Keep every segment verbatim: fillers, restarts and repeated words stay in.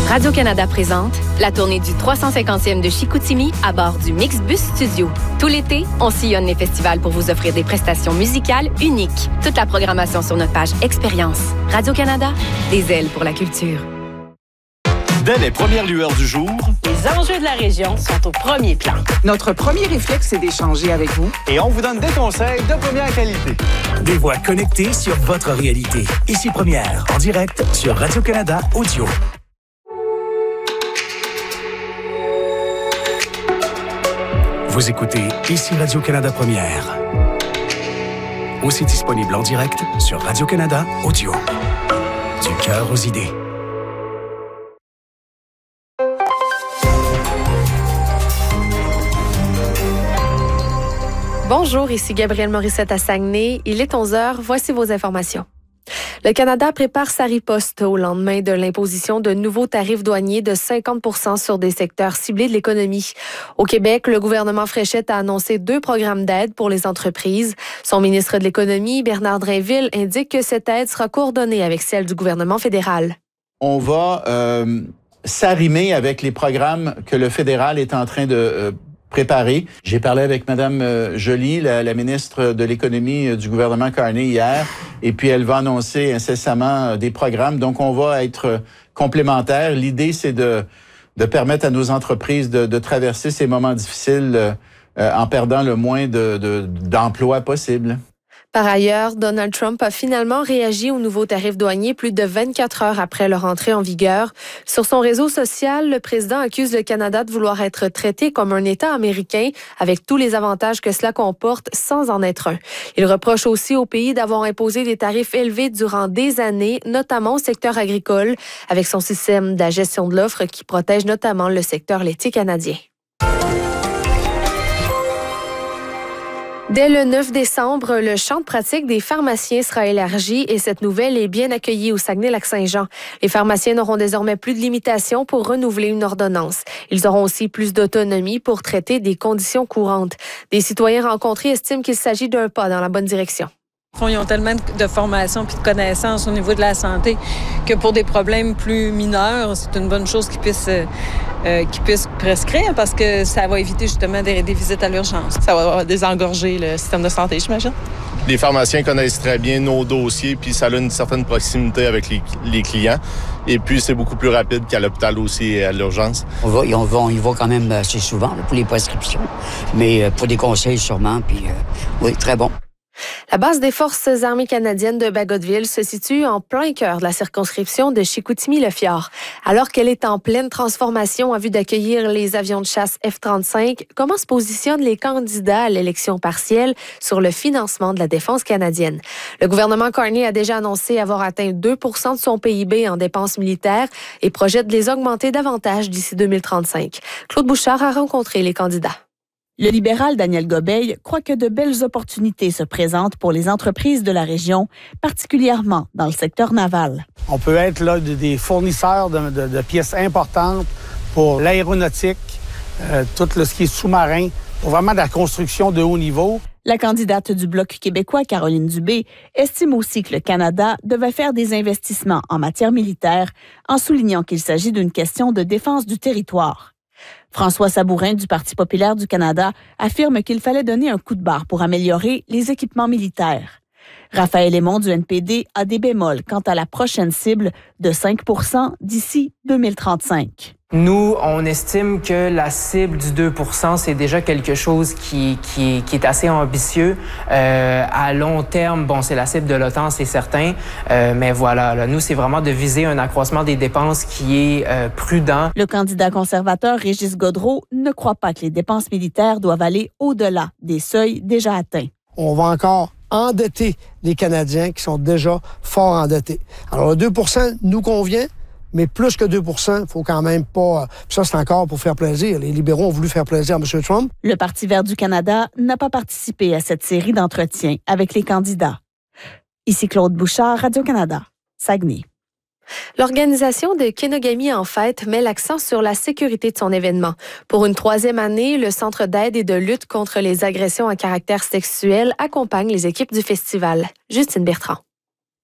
Radio-Canada présente la tournée du trois cent cinquantième de Chicoutimi à bord du Mixbus Studio. Tout l'été, on sillonne les festivals pour vous offrir des prestations musicales uniques. Toute la programmation sur notre page Expérience. Radio-Canada, des ailes pour la culture. Dès les premières lueurs du jour, les enjeux de la région sont au premier plan. Notre premier réflexe, c'est d'échanger avec vous. Et on vous donne des conseils de première qualité. Des voix connectées sur votre réalité. Ici Première, en direct sur Radio-Canada Audio. Vous écoutez Ici Radio-Canada Première. Aussi disponible en direct sur Radio-Canada Audio. Du cœur aux idées. Bonjour, ici Gabrielle Morissette à Saguenay. Il est onze heures, voici vos informations. Le Canada prépare sa riposte au lendemain de l'imposition de nouveaux tarifs douaniers de cinquante pour cent sur des secteurs ciblés de l'économie. Au Québec, le gouvernement Fréchette a annoncé deux programmes d'aide pour les entreprises. Son ministre de l'Économie, Bernard Drainville, indique que cette aide sera coordonnée avec celle du gouvernement fédéral. On va euh, s'arrimer avec les programmes que le fédéral est en train de euh, préparé. J'ai parlé avec Mme Joly, la, la ministre de l'Économie du gouvernement Carney hier, et puis elle va annoncer incessamment des programmes. Donc, on va être complémentaires. L'idée, c'est de, de permettre à nos entreprises de, de traverser ces moments difficiles euh, en perdant le moins de, de, d'emplois possible. Par ailleurs, Donald Trump a finalement réagi aux nouveaux tarifs douaniers plus de vingt-quatre heures après leur entrée en vigueur. Sur son réseau social, le président accuse le Canada de vouloir être traité comme un État américain avec tous les avantages que cela comporte sans en être un. Il reproche aussi au pays d'avoir imposé des tarifs élevés durant des années, notamment au secteur agricole, avec son système de la gestion de l'offre qui protège notamment le secteur laitier canadien. Dès le neuf décembre, le champ de pratique des pharmaciens sera élargi et cette nouvelle est bien accueillie au Saguenay-Lac-Saint-Jean. Les pharmaciens n'auront désormais plus de limitations pour renouveler une ordonnance. Ils auront aussi plus d'autonomie pour traiter des conditions courantes. Des citoyens rencontrés estiment qu'il s'agit d'un pas dans la bonne direction. Ils ont tellement de formation et de connaissances au niveau de la santé que pour des problèmes plus mineurs, c'est une bonne chose qu'ils puissent, euh, qu'ils puissent prescrire parce que ça va éviter justement des, des visites à l'urgence. Ça va désengorger le système de santé, j'imagine. Les pharmaciens connaissent très bien nos dossiers, puis ça a une certaine proximité avec les, les clients. Et puis, c'est beaucoup plus rapide qu'à l'hôpital aussi et à l'urgence. On va, on va, on y va quand même assez souvent là, pour les prescriptions, mais pour des conseils sûrement, puis euh, oui, très bon. La base des Forces armées canadiennes de Bagotville se situe en plein cœur de la circonscription de Chicoutimi-Le-Fjord. Alors qu'elle est en pleine transformation en vue d'accueillir les avions de chasse F trente-cinq, comment se positionnent les candidats à l'élection partielle sur le financement de la défense canadienne? Le gouvernement Carney a déjà annoncé avoir atteint deux pour cent de son P I B en dépenses militaires et projette de les augmenter davantage d'ici deux mille trente-cinq. Claude Bouchard a rencontré les candidats. Le libéral Daniel Gobeil croit que de belles opportunités se présentent pour les entreprises de la région, particulièrement dans le secteur naval. On peut être là des fournisseurs de, de, de pièces importantes pour l'aéronautique, euh, tout le, ce qui est sous-marin, pour vraiment de la construction de haut niveau. La candidate du Bloc québécois, Caroline Dubé, estime aussi que le Canada devait faire des investissements en matière militaire, en soulignant qu'il s'agit d'une question de défense du territoire. François Sabourin du Parti populaire du Canada affirme qu'il fallait donner un coup de barre pour améliorer les équipements militaires. Raphaël Aymon du N P D a des bémols quant à la prochaine cible de cinq pour cent d'ici deux mille trente-cinq. Nous, on estime que la cible du deux pour cent, c'est déjà quelque chose qui, qui, qui est assez ambitieux. Euh, à long terme, bon, c'est la cible de l'OTAN, c'est certain. Euh, mais voilà, là, nous, c'est vraiment de viser un accroissement des dépenses qui est euh, prudent. Le candidat conservateur Régis Gaudreault ne croit pas que les dépenses militaires doivent aller au-delà des seuils déjà atteints. On va encore endetter les Canadiens qui sont déjà fort endettés. Alors, le deux pour cent nous convient. Mais plus que deux pour cent, il faut quand même pas... Puis ça, c'est encore pour faire plaisir. Les libéraux ont voulu faire plaisir à M. Trump. Le Parti vert du Canada n'a pas participé à cette série d'entretiens avec les candidats. Ici Claude Bouchard, Radio-Canada, Saguenay. L'organisation de Kenogami en fête met l'accent sur la sécurité de son événement. Pour une troisième année, le Centre d'aide et de lutte contre les agressions à caractère sexuel accompagne les équipes du festival. Justine Bertrand.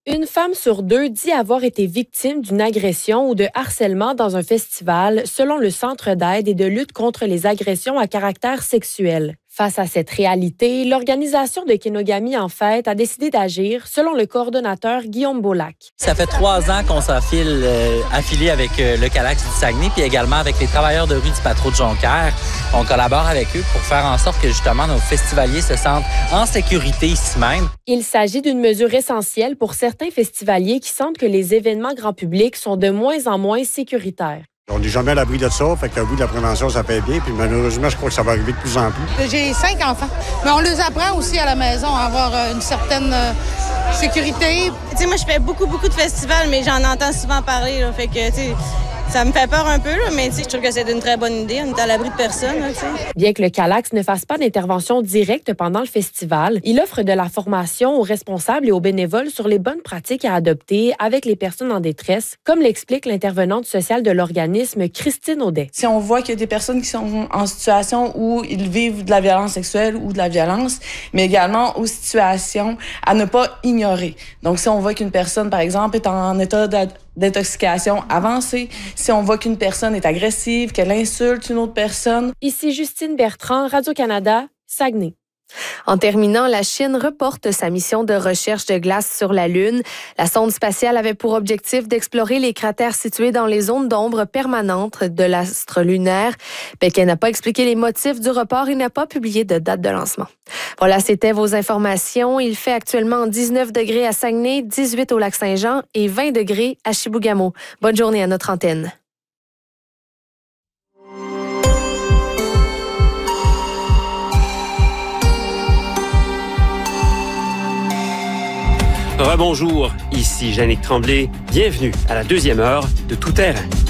Une femme sur deux dit avoir été victime d'une agression ou de harcèlement dans un festival, selon le Centre d'aide et de lutte contre les agressions à caractère sexuel. Face à cette réalité, l'organisation de Kenogami en Fête a décidé d'agir, selon le coordonnateur Guillaume Beaulac. Ça fait trois ans qu'on s'affile euh, affilié avec euh, le Calax du Saguenay, puis également avec les travailleurs de rue du Patro de Jonquière. On collabore avec eux pour faire en sorte que justement nos festivaliers se sentent en sécurité ici même. Il s'agit d'une mesure essentielle pour certains festivaliers qui sentent que les événements grand public sont de moins en moins sécuritaires. On n'est jamais à l'abri de ça, fait qu'à bout de la prévention, ça paye bien. Puis malheureusement, je crois que ça va arriver de plus en plus. J'ai cinq enfants, mais on les apprend aussi à la maison à avoir une certaine euh, sécurité. Tu sais, moi, je fais beaucoup, beaucoup de festivals, mais j'en entends souvent parler. Là, fait que, tu sais, ça me fait peur un peu, là, mais tu sais, je trouve que c'est une très bonne idée. On est à l'abri de personne. Là, tu sais. Bien que le Calax ne fasse pas d'intervention directe pendant le festival, il offre de la formation aux responsables et aux bénévoles sur les bonnes pratiques à adopter avec les personnes en détresse, comme l'explique l'intervenante sociale de l'organisme, Christine Audet. Si on voit qu'il y a des personnes qui sont en situation où ils vivent de la violence sexuelle ou de la violence, mais également aux situations à ne pas ignorer. Donc, si on voit qu'une personne, par exemple, est en état d'intoxication avancée, si on voit qu'une personne est agressive, qu'elle insulte une autre personne. Ici Justine Bertrand, Radio-Canada, Saguenay. En terminant, la Chine reporte sa mission de recherche de glace sur la Lune. La sonde spatiale avait pour objectif d'explorer les cratères situés dans les zones d'ombre permanentes de l'astre lunaire. Pékin n'a pas expliqué les motifs du report et n'a pas publié de date de lancement. Voilà, c'était vos informations. Il fait actuellement dix-neuf degrés à Saguenay, dix-huit au Lac-Saint-Jean et vingt degrés à Chibougamau. Bonne journée à notre antenne. Rebonjour, ici Jannick Tremblay. Bienvenue à la deuxième heure de Tout terrain.